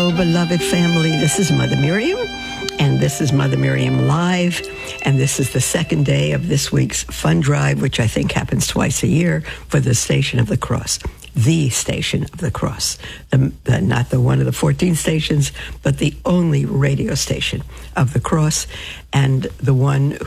Hello, beloved family. This is Mother Miriam, and this is Mother Miriam Live, and this is the second day of this week's fund drive, which I think happens twice a year for the Station of the Cross. The Station of the Cross. Not the one of the 14 stations, but the only radio station of the Cross, and the one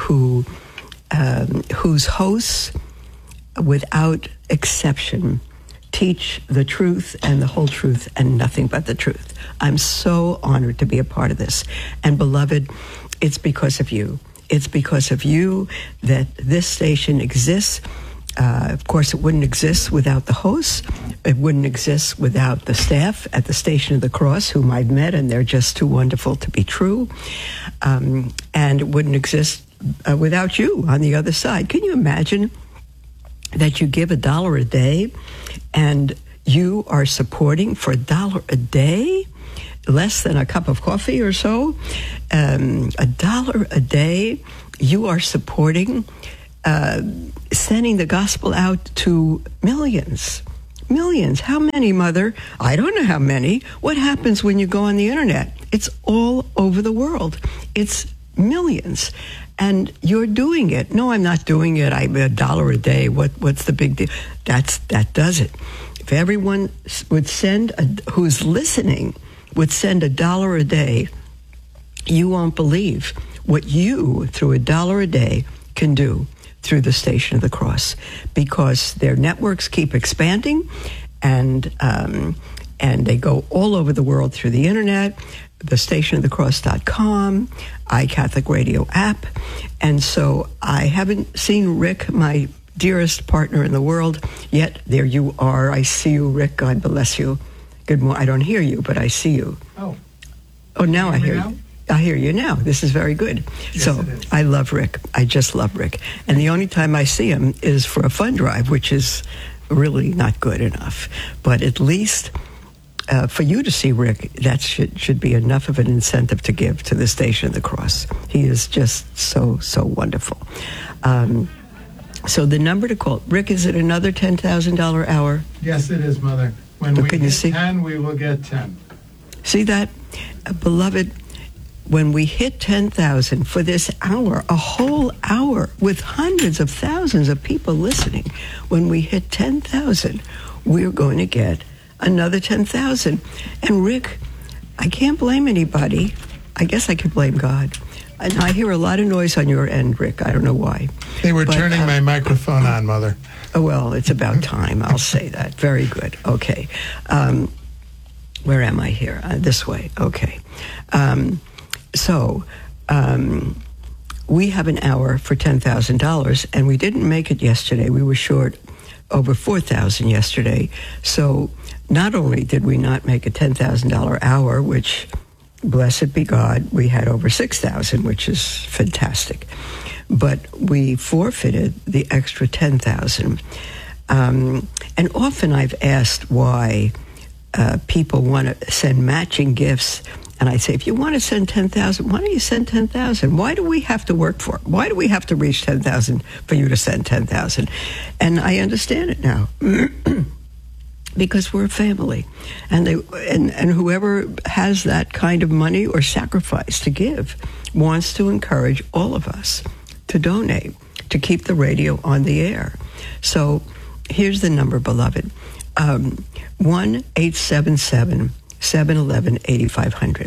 whose hosts, without exception, teach the truth and the whole truth and nothing but the truth. I'm so honored to be a part of this. And beloved, it's because of you. It's because of you that this station exists. Of course, it wouldn't exist without the hosts. It wouldn't exist without the staff at the Station of the Cross, whom I've met, and they're just too wonderful to be true. And it wouldn't exist without you on the other side. Can you imagine that you give $1 a day and you are supporting for $1 a day, less than a cup of coffee or so, $1 a day, you are supporting sending the gospel out to millions. Millions. How many, Mother? I don't know how many. What happens when you go on the internet? It's all over the world. It's millions. And you're doing it. No, I'm not doing it. I'm $1 a day. What's the big deal? That does it. If everyone would who's listening would send $1 a day, you won't believe what you, through $1 a day, can do through the Station of the Cross, because their networks keep expanding, and they go all over the world through the internet, the stationofthecross.com, iCatholic Radio app. And so I haven't seen Rick, my dearest partner in the world, yet there you are. I see you, Rick. God bless you. Good morning. I don't hear you, but I see you. Oh, now I hear you. I hear you now. This is very good. Yes, so I love Rick. I just love Rick. And the only time I see him is for a fund drive, which is really not good enough. But at least for you to see Rick, that should be enough of an incentive to give to the Station of the Cross. He is just so, so wonderful. So the number to call, Rick, is it another $10,000 hour? Yes, it is, Mother. When we hit 10, we will get 10. See that? Beloved, when we hit 10,000 for this hour, a whole hour with hundreds of thousands of people listening, when we hit 10,000, we're going to get another 10,000. And Rick, I can't blame anybody. I guess I could blame God. And I hear a lot of noise on your end, Rick. I don't know why. They were turning my microphone on, Mother. Oh, well, it's about time. I'll say that. Very good. Okay. Where am I here? This way. Okay. So we have an hour for $10,000, and we didn't make it yesterday. We were short over $4,000 yesterday. So not only did we not make a $10,000 hour, which, blessed be God, we had over $6,000, which is fantastic, but we forfeited the extra $10,000. And often I've asked why people want to send matching gifts. And I say, if you want to send 10,000, why don't you send 10,000? Why do we have to work for it? Why do we have to reach 10,000 for you to send 10,000? And I understand it now. Because we're a family. And whoever has that kind of money or sacrifice to give wants to encourage all of us to donate, to keep the radio on the air. So here's the number, beloved. 1-877-711-8500,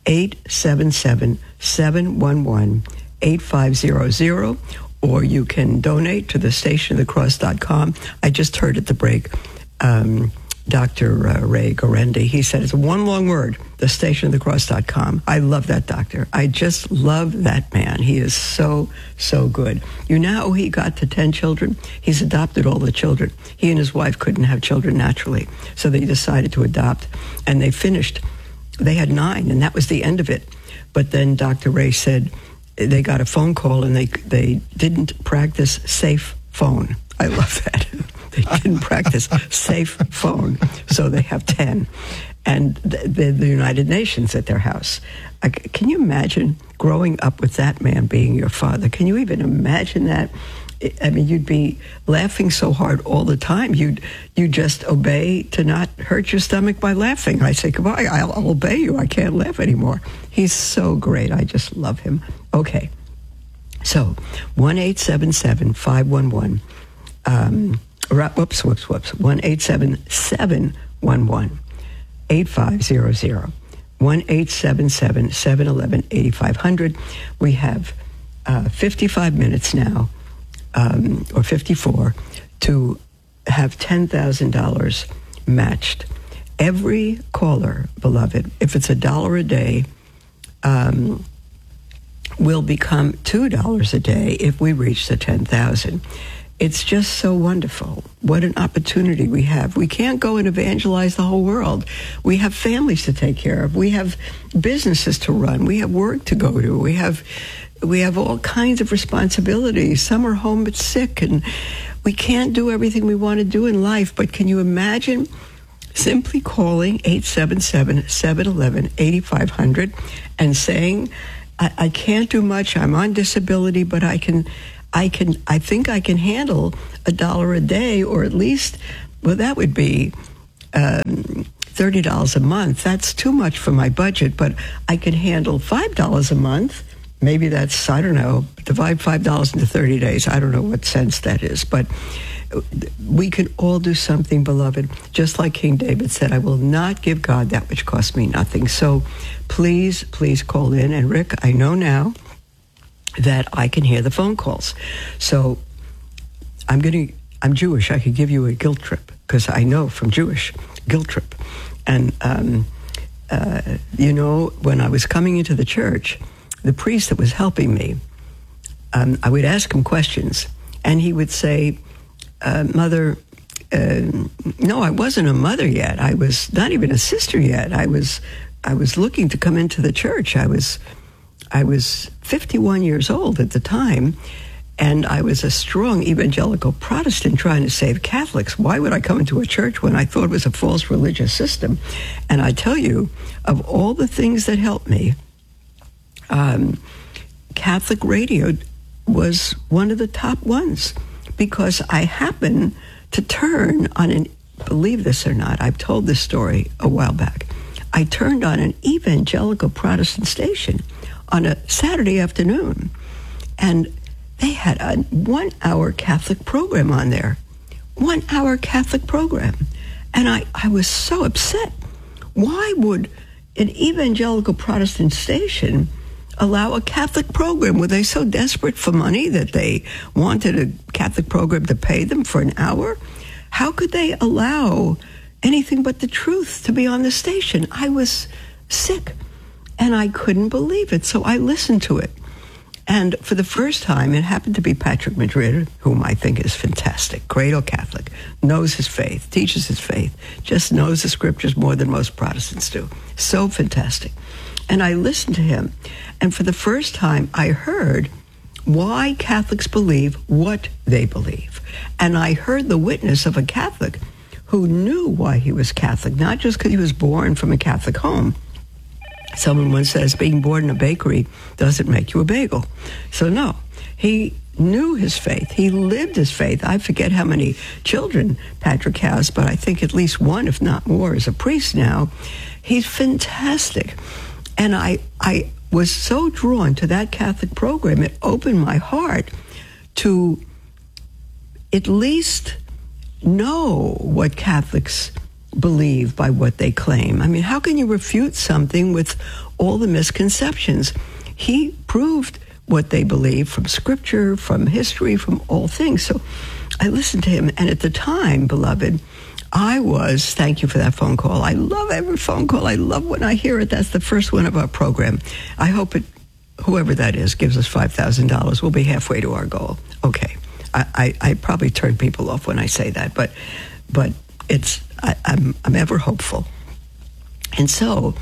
877-711-8500, or you can donate to the stationofthecross.com. I just heard at the break Dr. Ray Gorendi. He said it's one long word, the stationofthecross.com. I love that doctor. I just love that man. He is so, so good. You know how he got to 10 children? He's adopted all the children. He and his wife couldn't have children naturally, so they decided to adopt, and they finished. They had 9, and that was the end of it. But then Dr. Ray said they got a phone call, and they didn't practice safe phone. I love that. They didn't practice safe phone, so they have 10. And the United Nations at their house. Can you imagine growing up with that man being your father? Can you even imagine that? I mean, you'd be laughing so hard all the time. You just obey to not hurt your stomach by laughing. I say, goodbye, I'll obey you. I can't laugh anymore. He's so great. I just love him. Okay. So, 1-877-511, 1-877-711-8500, 1-877-711-8500. We have 55 minutes now, or 54, to have $10,000 matched. Every caller, beloved, if it's $1 a day, will become $2 a day if we reach the 10,000. It's just so wonderful. What an opportunity we have. We can't go and evangelize the whole world. We have families to take care of. We have businesses to run. We have work to go to. We have all kinds of responsibilities. Some are home but sick, and we can't do everything we want to do in life. But can you imagine simply calling 877-711-8500 and saying, I can't do much. I'm on disability, but I think I can handle $1 a day, or at least, well, that would be $30 a month. That's too much for my budget, but I can handle $5 a month. Maybe that's, I don't know, divide $5 into 30 days. I don't know what sense that is, but we can all do something, beloved. Just like King David said, I will not give God that which costs me nothing. So please call in. And Rick, I know now that I can hear the phone calls. So I'm Jewish. I could give you a guilt trip, because I know from Jewish, guilt trip. And, when I was coming into the church, the priest that was helping me, I would ask him questions, and he would say, Mother, no, I wasn't a mother yet. I was not even a sister yet. I was looking to come into the church. I was 51 years old at the time, and I was a strong evangelical Protestant trying to save Catholics. Why would I come into a church when I thought it was a false religious system? And I tell you, of all the things that helped me, Catholic radio was one of the top ones, because I happened to turn on believe this or not, I've told this story a while back. I turned on an evangelical Protestant station on a Saturday afternoon, and they had a 1-hour Catholic program on there. 1-hour Catholic program. And I was so upset. Why would an evangelical Protestant station allow a Catholic program? Were they so desperate for money that they wanted a Catholic program to pay them for an hour? How could they allow anything but the truth to be on the station? I was sick, and I couldn't believe it, so I listened to it. And for the first time, it happened to be Patrick Madrid, whom I think is fantastic, cradle Catholic, knows his faith, teaches his faith, just knows the scriptures more than most Protestants do. So fantastic. And I listened to him, and for the first time, I heard why Catholics believe what they believe. And I heard the witness of a Catholic who knew why he was Catholic, not just because he was born from a Catholic home. Someone once says being born in a bakery doesn't make you a bagel. So no, he knew his faith. He lived his faith. I forget how many children Patrick has, but I think at least one, if not more, is a priest now. He's fantastic. And I was so drawn to that Catholic program, it opened my heart to at least know what Catholics believe by what they claim. I mean, how can you refute something with all the misconceptions? He proved what they believe from scripture, from history, from all things. So I listened to him, and at the time, beloved, thank you for that phone call. I love every phone call. I love when I hear it. That's the first one of our program. I hope whoever that is, gives us $5,000. We'll be halfway to our goal. Okay. I probably turn people off when I say that, but I'm ever hopeful. And so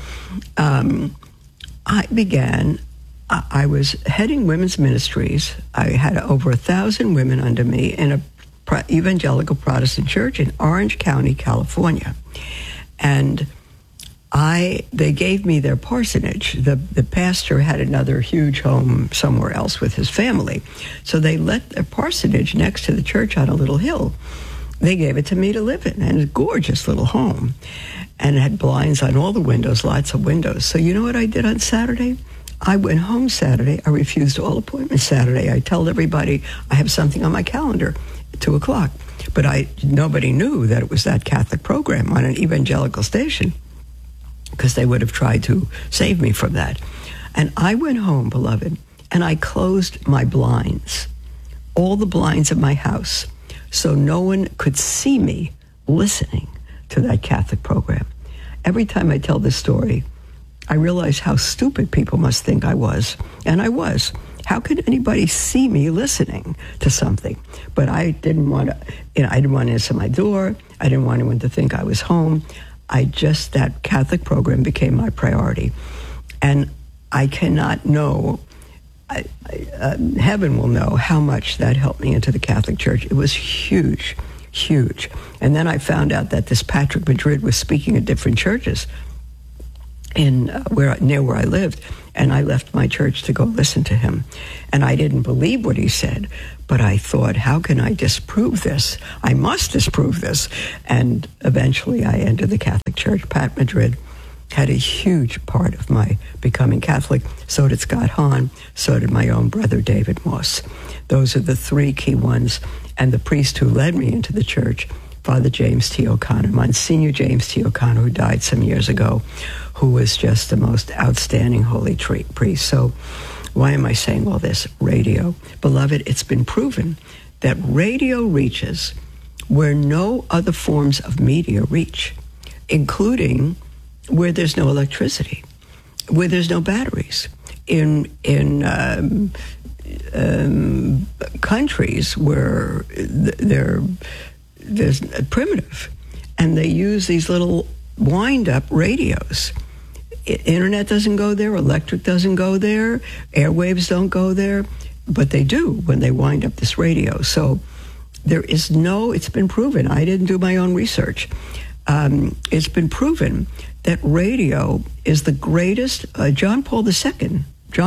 I was heading women's ministries. I had over 1,000 women under me in a evangelical Protestant church in Orange County, California. And they gave me their parsonage. The pastor had another huge home somewhere else with his family. So they let their parsonage next to the church on a little hill. They gave it to me to live in, and a gorgeous little home. And it had blinds on all the windows, lots of windows. So you know what I did on Saturday? I went home Saturday. I refused all appointments Saturday. I told everybody I have something on my calendar at 2 o'clock. But nobody knew that it was that Catholic program on an evangelical station, because they would have tried to save me from that. And I went home, beloved, and I closed my blinds, all the blinds of my house, so no one could see me listening to that Catholic program. Every time I tell this story, I realize how stupid people must think I was. And I was. How could anybody see me listening to something? But I didn't want to, I didn't want to answer my door. I didn't want anyone to think I was home. That Catholic program became my priority. And I cannot know, heaven will know how much that helped me into the Catholic Church. It was huge, huge. And then I found out that this Patrick Madrid was speaking at different churches near where I lived, and I left my church to go listen to him. And I didn't believe what he said, but I thought, how can I disprove this? I must disprove this. And eventually I entered the Catholic Church. Pat Madrid had a huge part of my becoming Catholic. So did Scott Hahn. So did my own brother, David Moss. Those are the three key ones. And the priest who led me into the church, Father James T. O'Connor, Monsignor James T. O'Connor, who died some years ago, who was just the most outstanding holy priest. So why am I saying all this? Radio. Beloved, it's been proven that radio reaches where no other forms of media reach, including where there's no electricity, where there's no batteries, in countries where there's primitive, and they use these little wind-up radios. Internet doesn't go there, electric doesn't go there, airwaves don't go there, but they do when they wind up this radio. So it's been proven. I didn't do my own research. It's been proven that radio is the greatest. John Paul the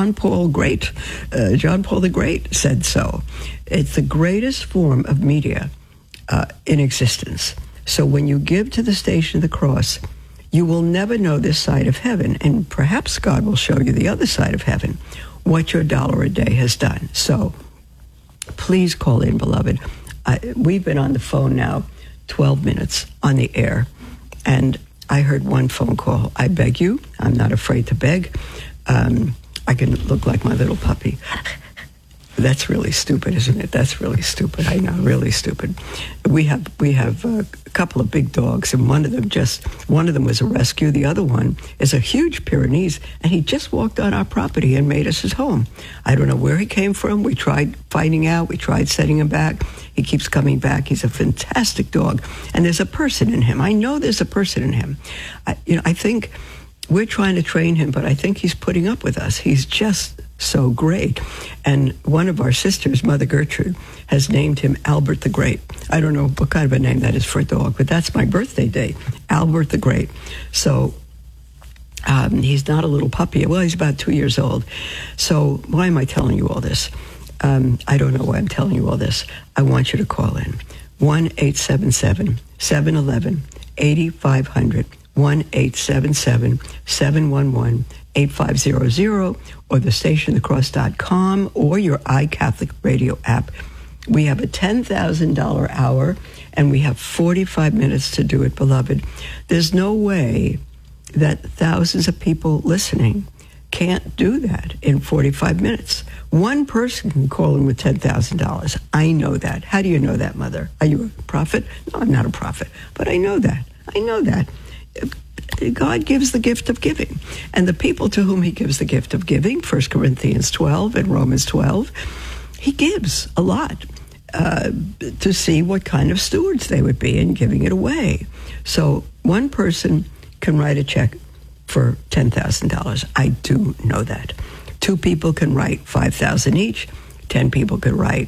Great said so. It's the greatest form of media in existence. So when you give to the Station of the Cross, you will never know this side of heaven, and perhaps God will show you the other side of heaven, what your $1 a day has done. So please call in, beloved. We've been on the phone now 12 minutes on the air, and I heard one phone call. I beg you, I'm not afraid to beg. I can look like my little puppy. That's really stupid, isn't it? That's really stupid. I know, really stupid. We have a couple of big dogs, and one of them was a rescue. The other one is a huge Pyrenees, and he just walked on our property and made us his home. I don't know where he came from. We tried finding out. We tried setting him back. He keeps coming back. He's a fantastic dog, and there's a person in him. I know there's a person in him. I think we're trying to train him, but I think he's putting up with us. He's just so great. And one of our sisters, Mother Gertrude, has named him Albert the Great. I don't know what kind of a name that is for a dog, but that's my birthday date, Albert the Great. So he's not a little puppy. Well, he's about 2 years old. So why am I telling you all this? I don't know why I'm telling you all this. I want you to call in. 1-877-711-8500. 1-877-711-8500, or the stationofthecross.com, or your iCatholic radio app. We have a $10,000 hour, and we have 45 minutes to do it, beloved. There's no way that thousands of people listening can't do that in 45 minutes. One person can call in with $10,000. I know that. How do you know that, Mother? Are you a prophet? No, I'm not a prophet, but I know that. I know that. God gives the gift of giving. And the people to whom he gives the gift of giving, 1 Corinthians 12 and Romans 12, he gives a lot to see what kind of stewards they would be in giving it away. So one person can write a check for $10,000. I do know that. 2 people can write $5,000 each. 10 people could write,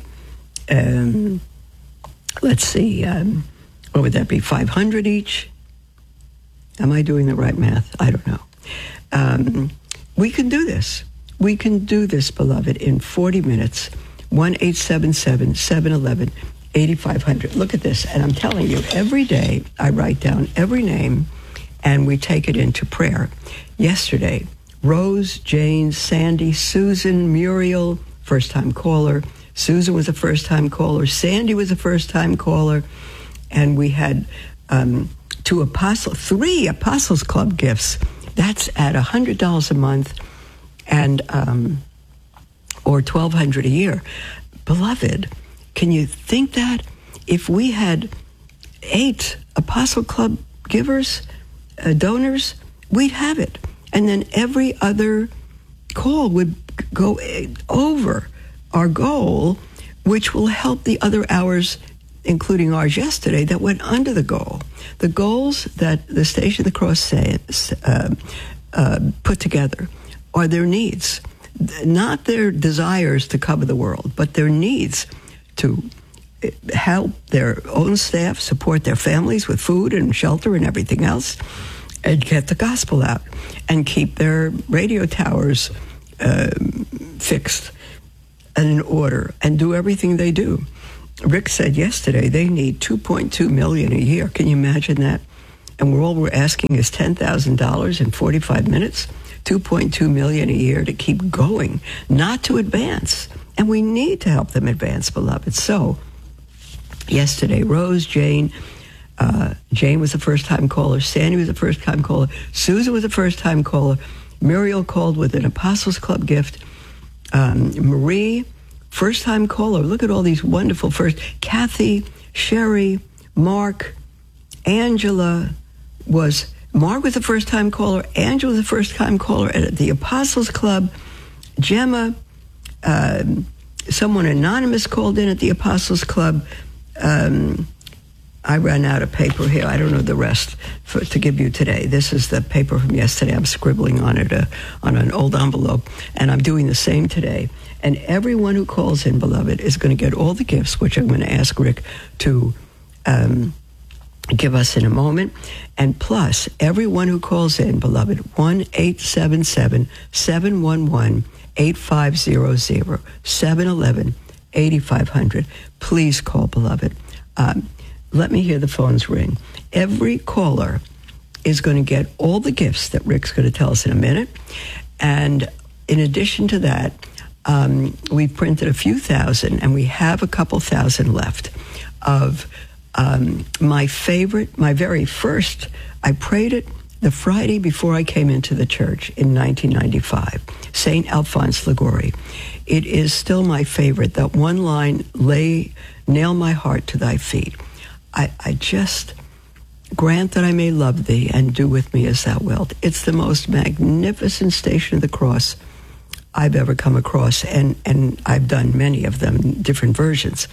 let's see, what would that be, $500 each? Am I doing the right math? I don't know. We can do this. We can do this, beloved, in 40 minutes. 1-877-711-8500. Look at this. And I'm telling you, every day I write down every name and we take it into prayer. Yesterday, Rose, Jane, Sandy, Susan, Muriel, first-time caller. Susan was a first-time caller. Sandy was a first-time caller. And we had three Apostles Club gifts. That's at $100 a month and or $1,200 a year. Beloved, can you think that? If we had 8 Apostle Club givers, donors, we'd have it. And then every other call would go over our goal, which will help the other hours, including ours yesterday, that went under the goal. The goals that the Station of the Cross put together are their needs, not their desires to cover the world, but their needs to help their own staff, support their families with food and shelter and everything else, and get the gospel out, and keep their radio towers fixed and in order, and do everything they do. Rick said yesterday they need $2.2 million a year. Can you imagine that? And all we're asking is $10,000 in 45 minutes, $2.2 million a year to keep going, not to advance. And we need to help them advance, beloved. So yesterday, Rose, Jane was a first-time caller. Sandy was a first-time caller. Susan was a first-time caller. Muriel called with an Apostles Club gift. Marie, first-time caller. Look at all these wonderful first. Kathy, Sherry, Mark, Angela Mark was a first-time caller. Angela was a first-time caller at the Apostles Club. Gemma, someone anonymous called in at the Apostles Club. I ran out of paper here. I don't know the rest to give you today. This is the paper from yesterday. I'm scribbling on it on an old envelope, and I'm doing the same today. And everyone who calls in, beloved, is going to get all the gifts, which I'm going to ask Rick to give us in a moment. And plus, everyone who calls in, beloved, 1-877-711-8500, 711-8500. Please call, beloved. Let me hear the phones ring. Every caller is going to get all the gifts that Rick's going to tell us in a minute. And in addition to that, we've printed a few thousand, and we have a couple thousand left of my very first. I prayed it the Friday before I came into the church in 1995, St. Alphonse Liguori. It is still my favorite, that one line, nail my heart to thy feet. I just grant that I may love thee and do with me as thou wilt. It's the most magnificent Station of the Cross I've ever come across, and I've done many of them, different versions.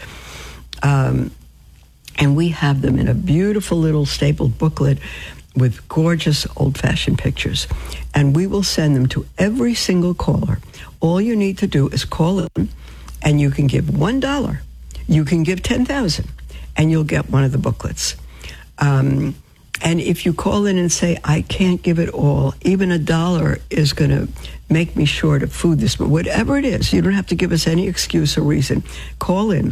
And we have them in a beautiful little stapled booklet with gorgeous old-fashioned pictures. And we will send them to every single caller. All you need to do is call in, and you can give $1. You can give $10,000, and you'll get one of the booklets. And if you call in and say, I can't give it all, even $1 is going to make me short of food this month. Whatever it is, you don't have to give us any excuse or reason. Call in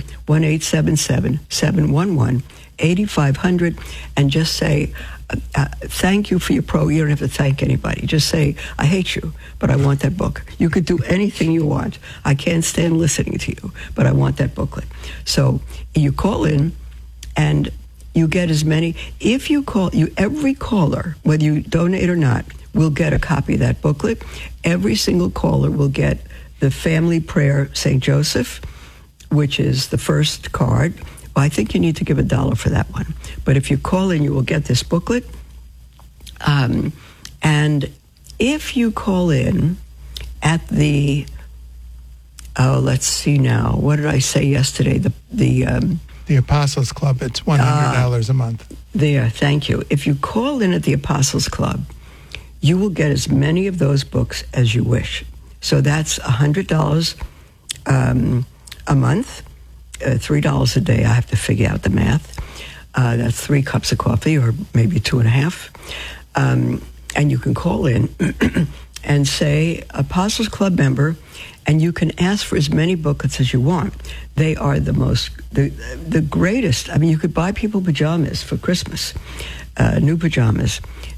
1-877-711-8500 and just say, thank you for your You don't have to thank anybody. Just say, I hate you, but I want that book. You could do anything you want. I can't stand listening to you, but I want that booklet. So you call in, and you get as many. If you call, every caller, whether you donate or not, will get a copy of that booklet. Every single caller will get the Family Prayer St. Joseph, which is the first card. Well, I think you need to give $1 for that one. But if you call in, you will get this booklet. And if you call in at the, let's see now, what did I say yesterday? The Apostles Club, it's $100 a month. There, thank you. If you call in at the Apostles Club, you will get as many of those books as you wish. So that's $100 a month, $3 a day. I have to figure out the math. That's 3 cups of coffee, or maybe 2.5. And you can call in and say, Apostles Club member, and you can ask for as many booklets as you want. They are the greatest. I mean, you could buy people pajamas for Christmas, new pajamas,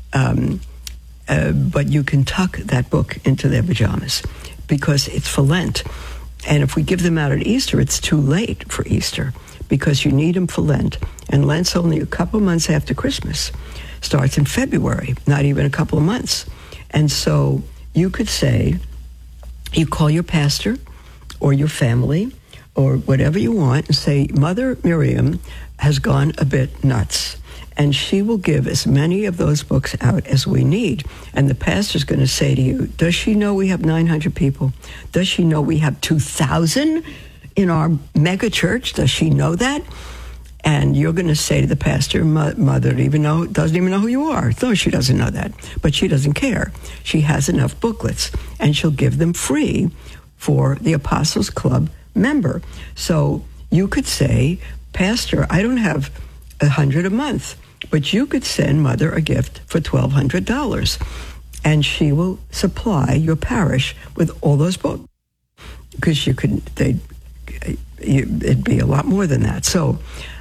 but you can tuck that book into their pajamas because it's for Lent. And if we give them out at Easter, it's too late for Easter because you need them for Lent. And Lent's only a couple months after Christmas. Starts in February, not even a couple of months. And so you could say, you call your pastor or your family or whatever you want and say, Mother Miriam has gone a bit nuts. And she will give as many of those books out as we need. And the pastor's going to say to you, does she know we have 900 people? Does she know we have 2,000 in our mega church? Does she know that? And you're going to say to the pastor, Mother doesn't even know who you are. No, she doesn't know that. But she doesn't care. She has enough booklets, and she'll give them free for the Apostles Club member. So you could say, Pastor, I don't have $100 a month, but you could send Mother a gift for $1,200, and she will supply your parish with all those books. Because it'd be a lot more than that. So,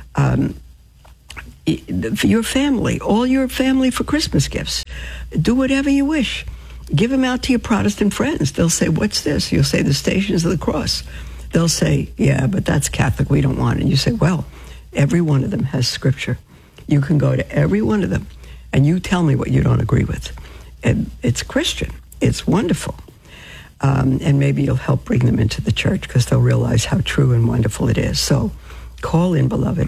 for your family, all your family for Christmas gifts, do whatever you wish. Give them out to your Protestant friends. They'll say, what's this? You'll say, the Stations of the Cross. They'll say, yeah, but that's Catholic. We don't want it. And you say, well, every one of them has scripture. You can go to every one of them, and you tell me what you don't agree with. And it's Christian. It's wonderful. And maybe you'll help bring them into the church because they'll realize how true and wonderful it is. So call in, beloved,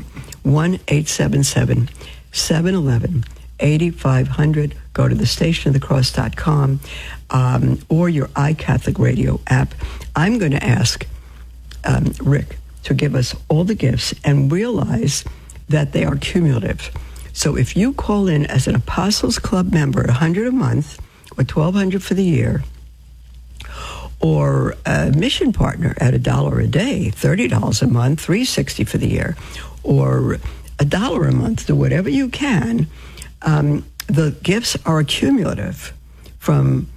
1-877-711-8500. Go to thestationofthecross.com or your iCatholic Radio app. I'm going to ask Rick to give us all the gifts and realize that they are cumulative. So if you call in as an Apostles Club member, $100 a month or $1,200 for the year, or a mission partner at $1 a day, $30 a month, $360 for the year, or $1 a month, do whatever you can. The gifts are cumulative from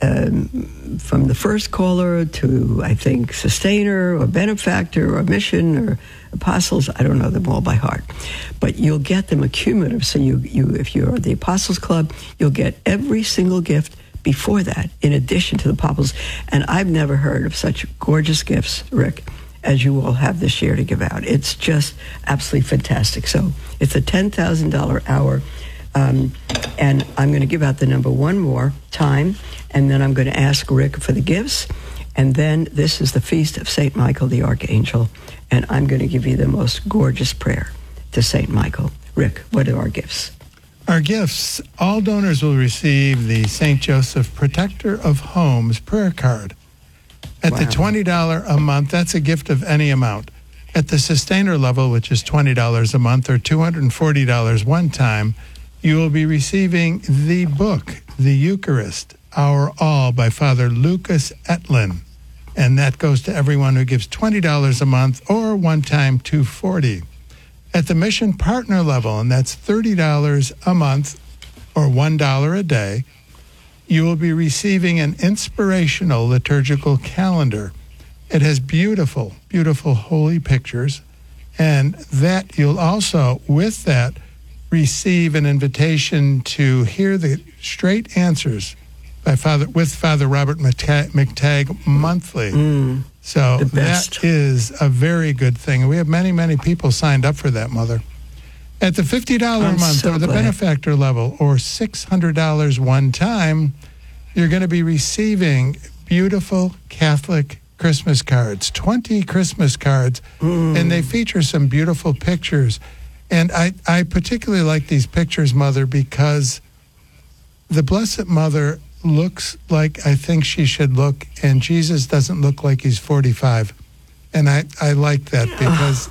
the first caller to, I think, sustainer or benefactor or mission or apostles. I don't know them all by heart, but you'll get them accumulative. So you if you're the Apostles Club, you'll get every single gift before that, in addition to the apostles. And I've never heard of such gorgeous gifts, Rick, as you all have this year to give out. It's just absolutely fantastic. So it's a $10,000 hour. And I'm going to give out the number one more time, and then I'm going to ask Rick for the gifts. And then this is the Feast of St. Michael the Archangel, and I'm going to give you the most gorgeous prayer to St. Michael. Rick, what are our gifts? Our gifts, all donors will receive the St. Joseph Protector of Homes prayer card. At the $20 a month, that's a gift of any amount. At the sustainer level, which is $20 a month or $240 one time, you will be receiving the book, The Eucharist, Our All, by Father Lucas Etlin. And that goes to everyone who gives $20 a month or one time $240. At the mission partner level, and that's $30 a month or $1 a day, you will be receiving an inspirational liturgical calendar. It has beautiful, beautiful holy pictures, and that you'll also, with that, receive an invitation to hear the straight answers by Father Robert McTagg monthly. So that is a very good thing. And we have many, many people signed up for that, Mother. At the $50 a month or the benefactor level or $600 one time, you're going to be receiving beautiful Catholic Christmas cards, 20 Christmas cards, and they feature some beautiful pictures. And I particularly like these pictures, Mother, because the Blessed Mother looks like I think she should look, and Jesus doesn't look like he's 45. And I like that because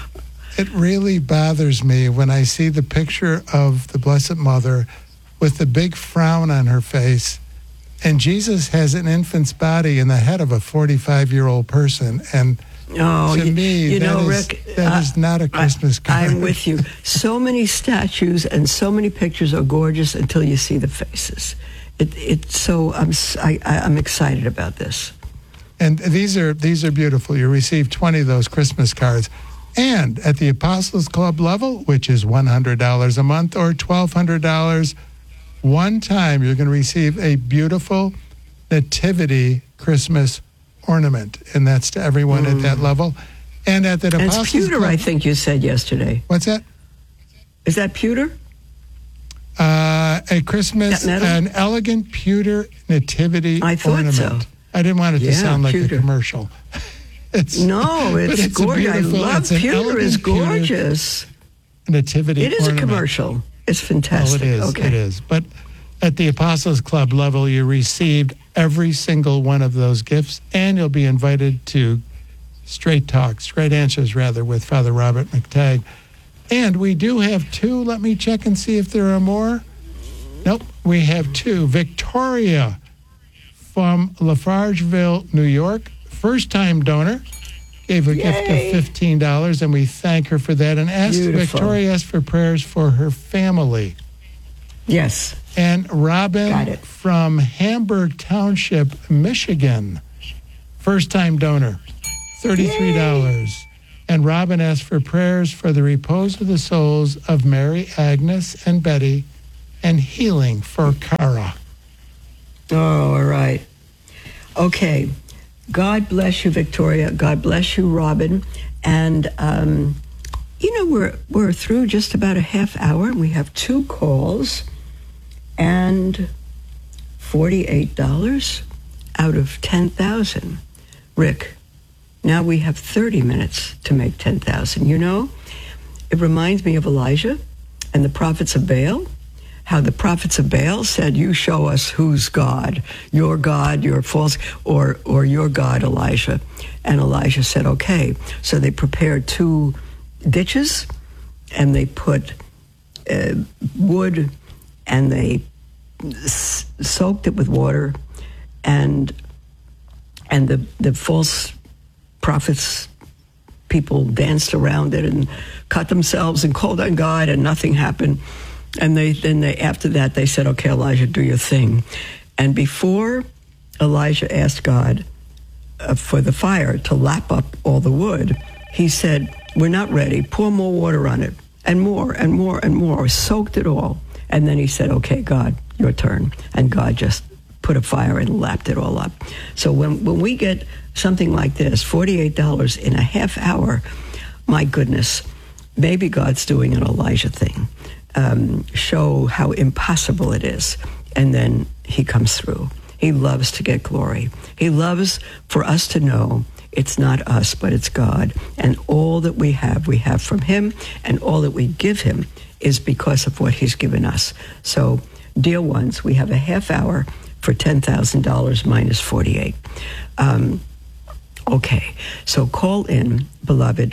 it really bothers me when I see the picture of the Blessed Mother with the big frown on her face, and Jesus has an infant's body in the head of a 45-year-old person, and Oh, to me, you know, is, Rick, that is not a Christmas card. I'm with you. So many statues and so many pictures are gorgeous until you see the faces. I'm excited about this. And these are beautiful. You receive 20 of those Christmas cards. And at the Apostles Club level, which is $100 a month or $1,200 one time, you're going to receive a beautiful Nativity Christmas ornament. And that's to everyone at that level. And at the Apostles It's pewter, Club, I think you said yesterday. What's that? Is that pewter? A Christmas, an elegant pewter nativity I thought ornament. so. I didn't want it to sound like pewter. a commercial. It's gorgeous. I love pewter. It's gorgeous. Nativity It is ornament. a commercial. It's fantastic. Well, it is. Okay. It is. But at the Apostles Club level, you received every single one of those gifts, and you'll be invited to straight answers, with Father Robert McTagg. And we do have two. Let me check and see if there are more. Nope, we have two. Victoria from Lafargeville, New York, first-time donor, gave a gift of $15, and we thank her for that. And Victoria asked for prayers for her family. Yes. And Robin from Hamburg Township, Michigan, first-time donor, $33. And Robin asked for prayers for the repose of the souls of Mary, Agnes, and Betty, and healing for Cara. Oh, all right. Okay. God bless you, Victoria. God bless you, Robin. And, we're through just about a half hour. We have 2 calls and $48 out of 10,000. Rick, now we have 30 minutes to make 10,000. You know, it reminds me of Elijah and the prophets of Baal. How the prophets of Baal said, you show us who's God, your false, or your God, Elijah. And Elijah said, okay. So they prepared 2 ditches, and they put wood, and they soaked it with water, and the false prophets, people danced around it and cut themselves and called on God, and nothing happened. And after that, they said, okay, Elijah, do your thing. And before Elijah asked God for the fire to lap up all the wood, he said, we're not ready. Pour more water on it, and more and more and more. Soaked it all. And then he said, okay, God, your turn. And God just put a fire and lapped it all up. So when we get something like this, $48 in a half hour, my goodness, maybe God's doing an Elijah thing. Show how impossible it is. And then he comes through. He loves to get glory. He loves for us to know it's not us, but it's God. And all that we have from him. And all that we give him is because of what he's given us. So, dear ones, we have a half hour for $10,000 minus 48. Okay, so call in, beloved,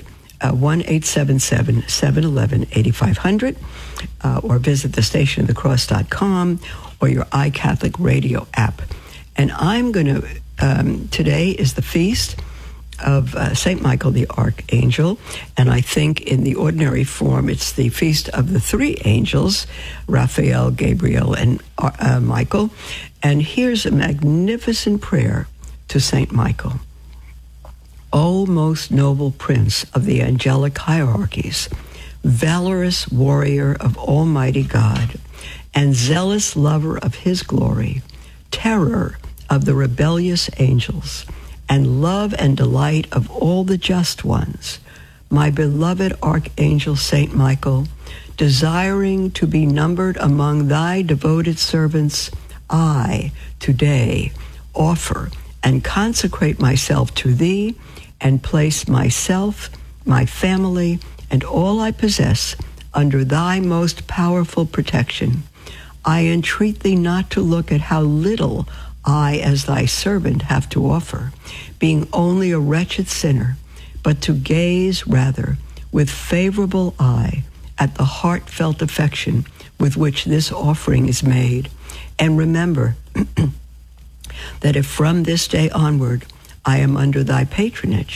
1-877-711-8500, or visit thestationofthecross.com or your iCatholic radio app. And I'm going to, today is the feast of St. Michael the Archangel, and I think in the ordinary form it's the feast of the 3 angels, Raphael, Gabriel, and Michael. And here's a magnificent prayer to St. Michael. O most noble prince of the angelic hierarchies, valorous warrior of Almighty God, and zealous lover of his glory, terror of the rebellious angels, and love and delight of all the just ones, my beloved Archangel Saint Michael, desiring to be numbered among thy devoted servants, I, today, offer and consecrate myself to thee, and place myself, my family, and all I possess under thy most powerful protection. I entreat thee not to look at how little I, as thy servant, have to offer, being only a wretched sinner, but to gaze rather with favorable eye at the heartfelt affection with which this offering is made. And remember that if from this day onward I am under thy patronage,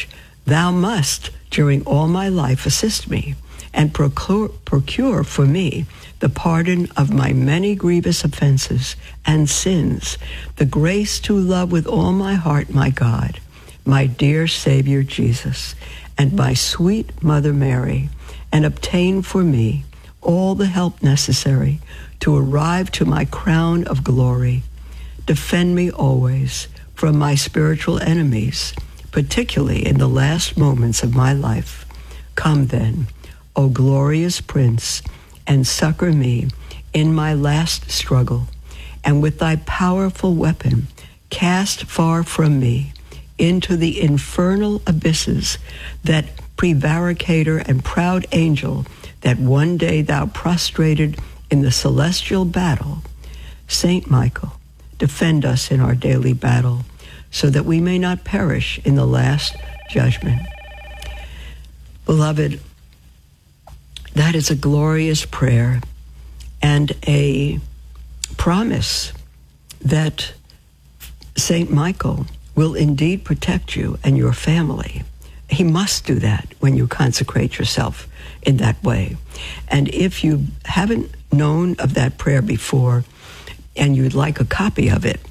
Thou must, during all my life, assist me and procure for me the pardon of my many grievous offenses and sins, the grace to love with all my heart my God, my dear Savior Jesus, and my sweet Mother Mary, and obtain for me all the help necessary to arrive to my crown of glory. Defend me always from my spiritual enemies, particularly in the last moments of my life. Come then, O glorious Prince, and succor me in my last struggle, and with thy powerful weapon cast far from me into the infernal abysses that prevaricator and proud angel that one day thou prostrated in the celestial battle. Saint Michael, defend us in our daily battle, so that we may not perish in the last judgment. Beloved, that is a glorious prayer and a promise that Saint Michael will indeed protect you and your family. He must do that when you consecrate yourself in that way. And if you haven't known of that prayer before and you'd like a copy of it,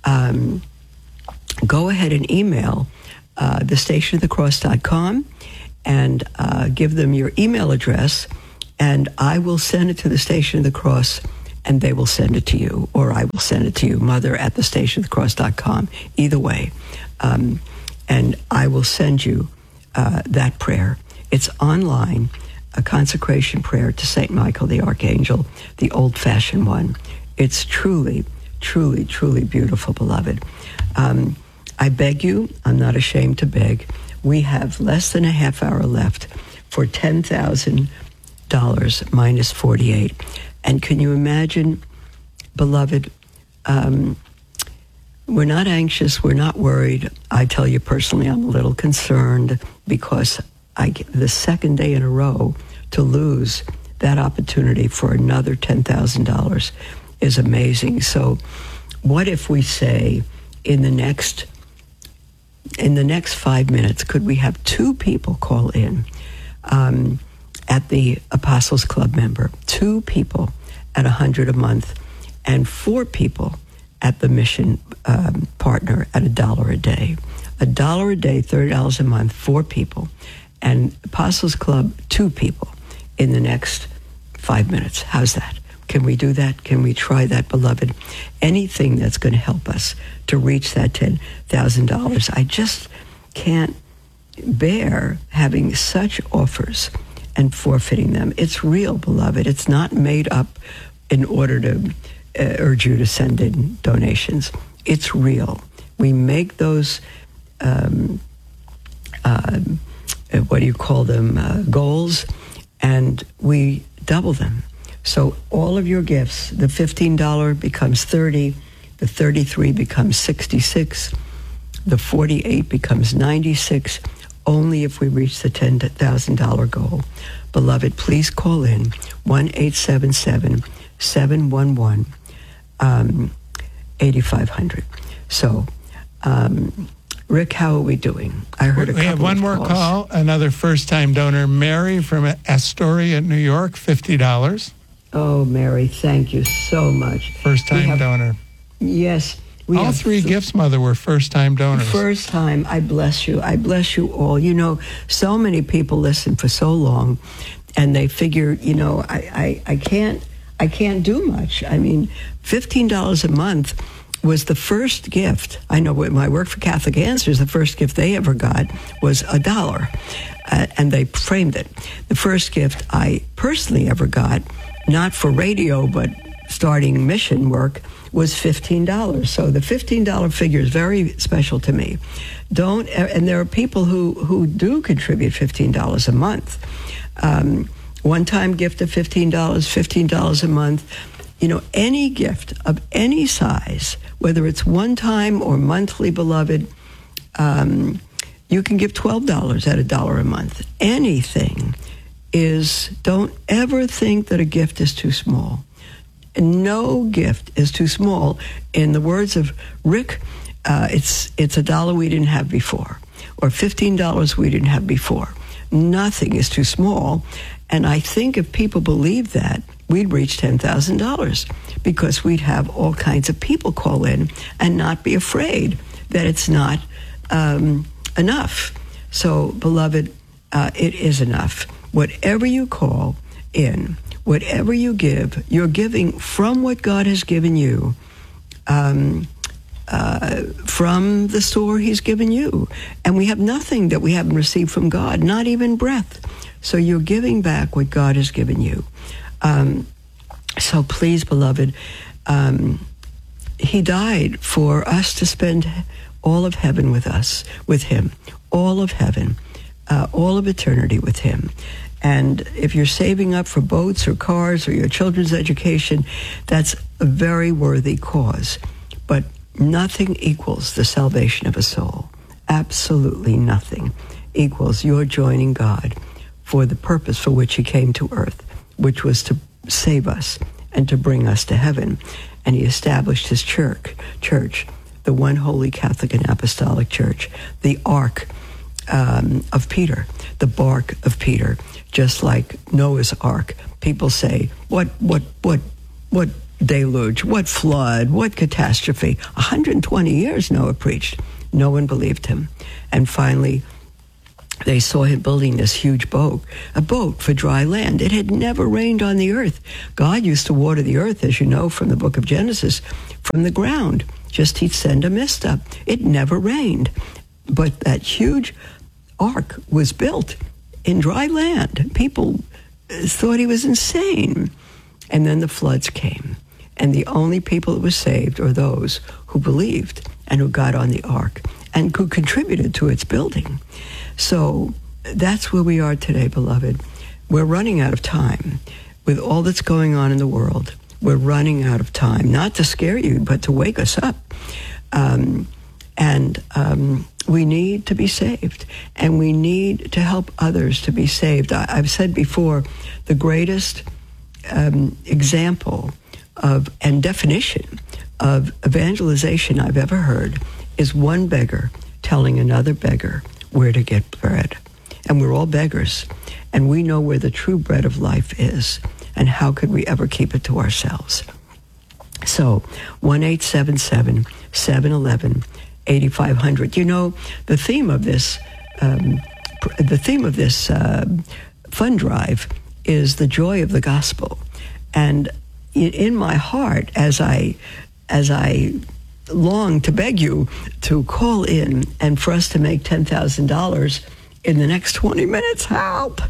go ahead and email thestationofthecross.com and give them your email address, and I will send it to the Station of the Cross, and they will send it to you, or I will send it to you, mother@thestationofthecross.com, either way. And I will send you that prayer. It's online, a consecration prayer to St. Michael the Archangel, the old-fashioned one. It's truly, truly, truly beautiful, beloved. I beg you, I'm not ashamed to beg, we have less than a half hour left for $10,000 minus 48. And can you imagine, beloved, we're not anxious, we're not worried. I tell you personally, I'm a little concerned because the second day in a row to lose that opportunity for another $10,000 is amazing. So what if we say in the next 5 minutes, could we have 2 people call in at the Apostles Club member, 2 people at $100 a month, and 4 people at the mission partner at $1 a day. $1 a day, $30 a month, 4 people. And Apostles Club, 2 people in the next 5 minutes. How's that? Can we do that? Can we try that, beloved? Anything that's going to help us to reach that $10,000. I just can't bear having such offers and forfeiting them. It's real, beloved. It's not made up in order to urge you to send in donations. It's real. We make those, what do you call them, goals, and we double them. So all of your gifts, the $15 becomes $30, the $33 becomes $66, the $48 becomes $96, only if we reach the $10,000 goal. Beloved, please call in 1-877-711-8500. So, Rick, how are we doing? I heard a couple of calls. We have one more call, another first-time donor, Mary from Astoria, New York, $50. Oh, Mary, thank you so much. First-time donor. Yes. All 3 gifts, Mother, were first-time donors. First time. I bless you. I bless you all. You know, so many people listen for so long, and they figure, you know, I can't do much. I mean, $15 a month was the first gift. I know when I worked for Catholic Answers, the first gift they ever got was $1, and they framed it. The first gift I personally ever got, not for radio, but starting mission work, was $15. So the $15 figure is very special to me. And there are people who do contribute $15 a month. One-time gift of $15 a month. You know, any gift of any size, whether it's one-time or monthly, beloved, you can give $12 at $1 a month. Anything don't ever think that a gift is too small. No gift is too small. In the words of Rick, it's $1 we didn't have before. or $15 we didn't have before. Nothing is too small. And I think if people believed that, we'd reach $10,000 because we'd have all kinds of people call in and not be afraid that it's not enough. So, beloved, it is enough. Whatever you call in, whatever you give, you're giving from what God has given you, from the store he's given you. And we have nothing that we haven't received from God, not even breath. So you're giving back what God has given you. So please, beloved, he died for us to spend all of heaven with us, with him, all of heaven, all of eternity with him. And if you're saving up for boats or cars or your children's education, that's a very worthy cause. But nothing equals the salvation of a soul. Absolutely nothing equals your joining God for the purpose for which he came to earth, which was to save us and to bring us to heaven. And he established his church, the one holy Catholic and Apostolic Church, the Ark of Peter, the bark of Peter, just like Noah's Ark. People say, what deluge, what flood, what catastrophe. 120 years Noah preached. No one believed him. And finally, they saw him building this huge boat, a boat for dry land. It had never rained on the earth. God used to water the earth, as you know from the book of Genesis, from the ground. Just he'd send a mist up. It never rained. But that huge ark was built in dry land. People thought he was insane. And then the floods came. And the only people that were saved are those who believed and who got on the ark and who contributed to its building. So that's where we are today, beloved. We're running out of time. With all that's going on in the world, we're running out of time, not to scare you, but to wake us up. We need to be saved, and we need to help others to be saved. I've said before, the greatest example of and definition of evangelization I've ever heard is one beggar telling another beggar where to get bread. And we're all beggars, and we know where the true bread of life is, and how could we ever keep it to ourselves? So 1-877-711-8500. You know, the theme of this fund drive is the joy of the gospel. And in my heart, as I long to beg you to call in and for us to make $10,000 in the next 20 minutes, help,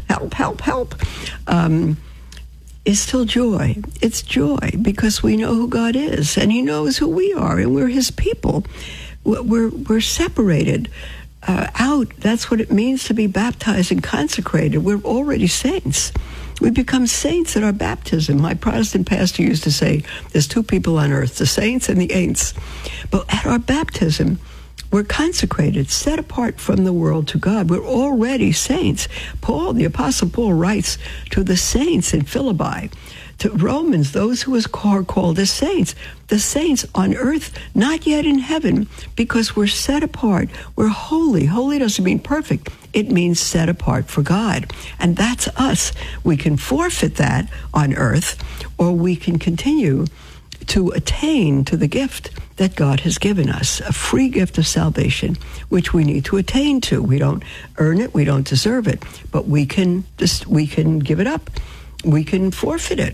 is still joy. It's joy because we know who God is, and he knows who we are, and we're his people. We're separated out. That's what it means to be baptized and consecrated. We're already saints. We become saints at our baptism. My Protestant pastor used to say, there's two people on earth, the saints and the ain'ts. But at our baptism, we're consecrated, set apart from the world to God. We're already saints. Paul, the Apostle Paul, writes to the saints in Philippi, to Romans, those who are called as saints. The saints on earth, not yet in heaven, because we're set apart. We're holy. Holy doesn't mean perfect. It means set apart for God. And that's us. We can forfeit that on earth, or we can continue to attain to the gift that God has given us, a free gift of salvation, which we need to attain to. We don't earn it, we don't deserve it, but we can give it up. We can forfeit it.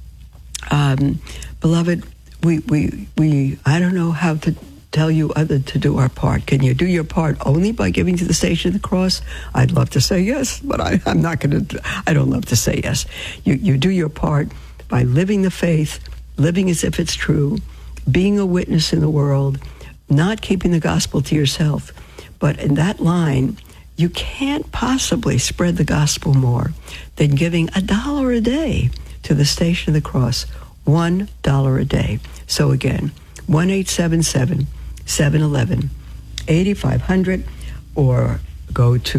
Beloved, we I don't know how to tell you other to do our part. Can you do your part only by giving to the Station of the Cross? I'd love to say yes, but I'm not going to. I don't love to say yes. You do your part by living the faith, living as if it's true, being a witness in the world, not keeping the gospel to yourself. But in that line, you can't possibly spread the gospel more than giving $1 a day to the Station of the Cross. $1 a day. So again, 1-877-711-8500, or go to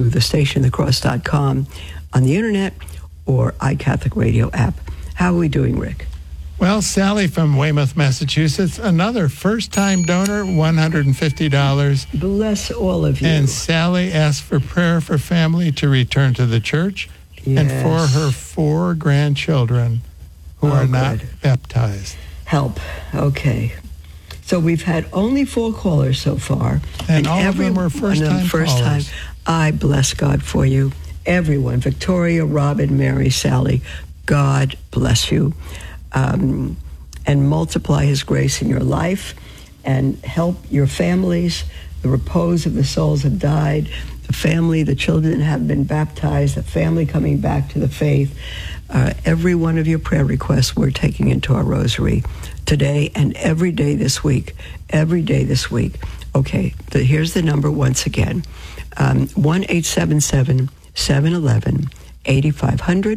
thestationofthecross.com on the internet or iCatholic Radio app. How are we doing, Rick? Well, Sally from Weymouth, Massachusetts, another first-time donor, $150. Bless all of you. And Sally asked for prayer for family to return to the church and for her 4 grandchildren who are not baptized. Help. Okay. So we've had only 4 callers so far. And all of them were first-time callers. I bless God for you. Everyone, Victoria, Robin, Mary, Sally, God bless you. And multiply his grace in your life and help your families. The repose of the souls have died. The family, the children have been baptized. The family coming back to the faith. Every one of your prayer requests we're taking into our rosary today and every day this week. Every day this week. Okay, here's the number once again. 1-877-711-8500.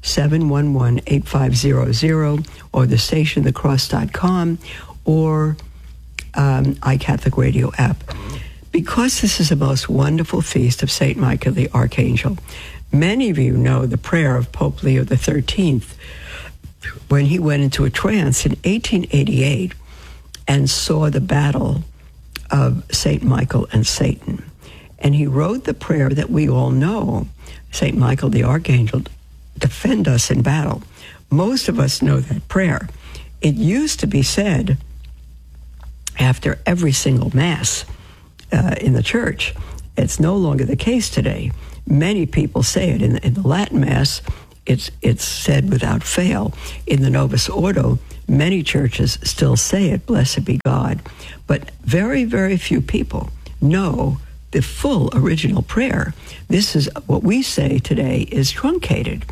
711-8500 or the stationthecross.com or iCatholic Radio app. Because this is a most wonderful feast of St. Michael the Archangel, many of you know the prayer of Pope Leo XIII when he went into a trance in 1888 and saw the battle of St. Michael and Satan. And he wrote the prayer that we all know, St. Michael the Archangel, defend us in battle. Most of us know that prayer. It used to be said after every single Mass in the church. It's no longer the case today. Many people say it. In the Latin Mass, it's said without fail. In the Novus Ordo, many churches still say it, blessed be God. But very, very few people know the full original prayer. This is what we say today is truncated.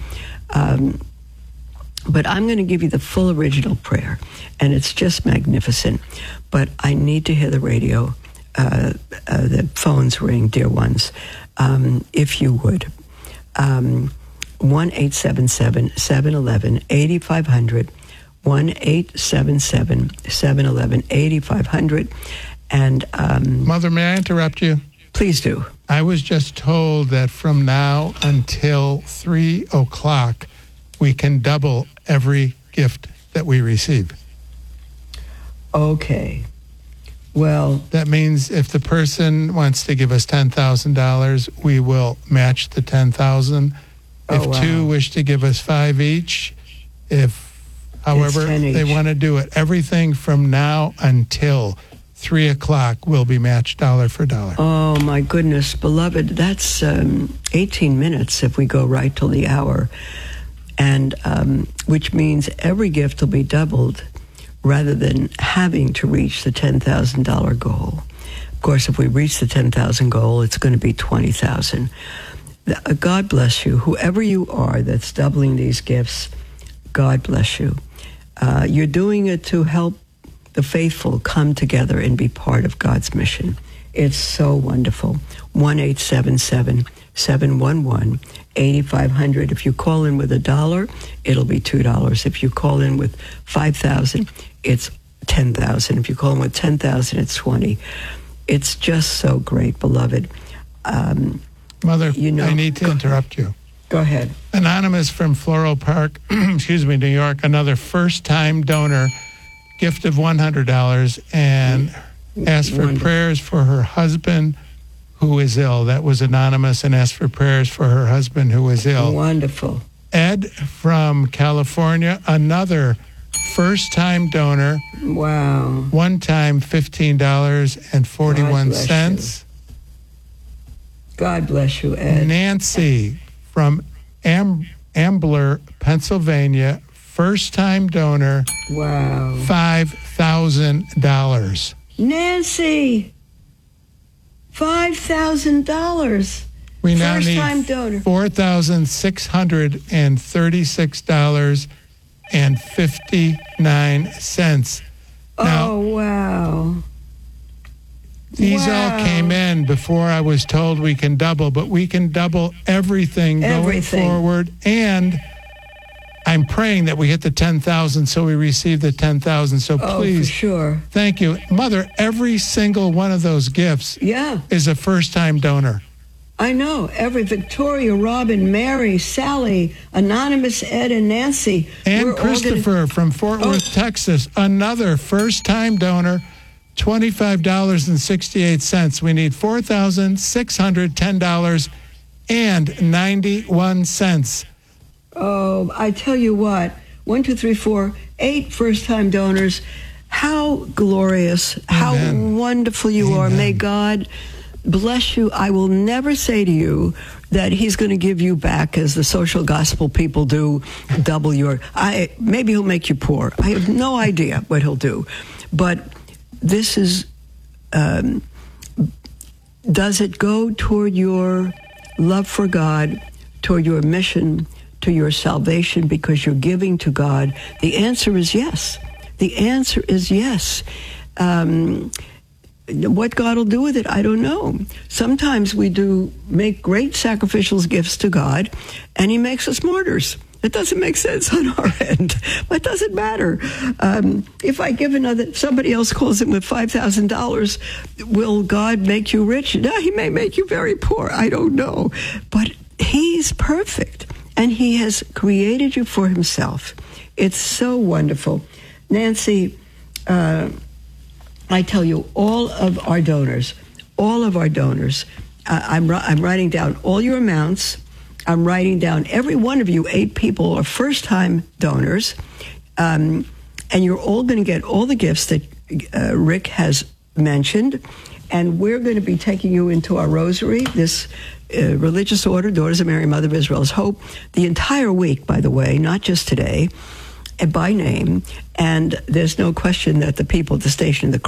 But I'm going to give you the full original prayer, and it's just magnificent. But I need to hear the radio, the phones ring, dear ones, if you would. 1-877-711-8500, 1-877-711-8500. And Mother, may I interrupt you? Please do. I was just told that from now until 3 o'clock, we can double every gift that we receive. Okay. Well, that means if the person wants to give us $10,000, we will match the $10,000. If 2 wish to give us 5 each, however they want to do it, everything from now until 3 o'clock will be matched dollar for dollar. Oh, my goodness, beloved, that's 18 minutes if we go right till the hour, and which means every gift will be doubled rather than having to reach the $10,000 goal. Of course, if we reach the $10,000 goal, it's going to be $20,000. God bless you. Whoever you are that's doubling these gifts, God bless you. You're doing it to help the faithful come together and be part of God's mission. It's so wonderful. 1-877-711-8500. If you call in with $1, it'll be $2. If you call in with 5,000, it's 10,000. If you call in with 10,000, it's 20. It's just so great, beloved. Mother, I need to interrupt you. Go ahead. Anonymous from Floral Park, New York, another first-time donor, gift of $100, and asked for prayers for her husband who is ill. That was anonymous, and asked for prayers for her husband who is ill. Wonderful. Ed from California, another first-time donor. Wow. One time, $15.41. God bless you, Ed. Nancy from Ambler, Pennsylvania, first-time donor. Wow. $5,000. Nancy, $5,000. We now first-time need donor. $4,636.59. Oh, wow. These all came in before I was told we can double, but we can double everything going forward. And I'm praying that we hit the 10,000 so we receive the 10,000. So please, for sure. Thank you. Mother, every single one of those gifts is a first-time donor. I know. Every Victoria, Robin, Mary, Sally, Anonymous, Ed, and Nancy. And Christopher from Fort Worth, Texas, another first-time donor, $25.68. We need $4,610.91. Oh, I tell you what. 1, 2, 3, 4, 8 first-time donors. How glorious, how wonderful you are. May God bless you. I will never say to you that he's going to give you back, as the social gospel people do, double your... maybe he'll make you poor. I have no idea what he'll do. But this is... does it go toward your love for God, toward your mission, to your salvation, because you're giving to God? The answer is yes. The answer is yes. What God will do with it, I don't know. Sometimes we do make great sacrificial gifts to God, and he makes us martyrs. It doesn't make sense on our end, but it doesn't matter. If I give somebody else calls in with $5,000, will God make you rich? No, he may make you very poor. I don't know. But he's perfect, and he has created you for himself. It's so wonderful. Nancy, I tell you, all of our donors, I'm writing down all your amounts. I'm writing down every one of you, 8 people are first-time donors, and you're all going to get all the gifts that Rick has mentioned, and we're going to be taking you into our rosary, this religious order, Daughters of Mary, Mother of Israel's Hope, the entire week, by the way, not just today, by name, and there's no question that the people at the Station of the